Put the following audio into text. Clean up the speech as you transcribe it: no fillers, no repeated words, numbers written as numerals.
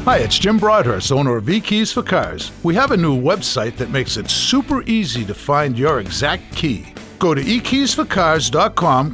Hi, it's Jim Broadhurst, owner of eKeys for Cars. We have a new website that makes it super easy to find your exact key. Go to ekeysforcars.com,